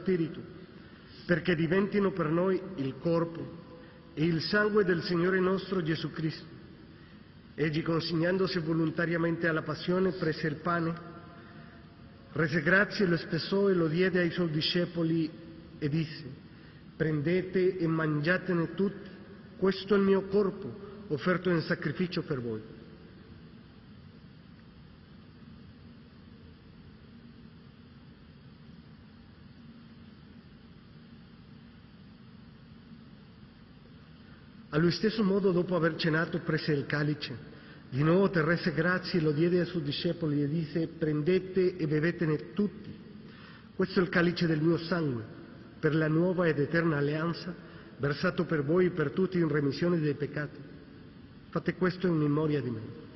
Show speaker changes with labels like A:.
A: Spirito, perché diventino per noi il corpo e il sangue del Signore nostro Gesù Cristo. Egli, consegnandosi volontariamente alla passione, prese il pane, rese grazie, lo spezzò e lo diede ai suoi discepoli e disse: prendete e mangiatene tutti, questo è il mio corpo, offerto in sacrificio per voi. Allo stesso modo, dopo aver cenato, prese il calice, di nuovo te rese grazie, lo diede ai suoi discepoli e disse: prendete e bevetene tutti, questo è il calice del mio sangue, per la nuova ed eterna alleanza, versato per voi e per tutti in remissione dei peccati. Fate questo in memoria di me.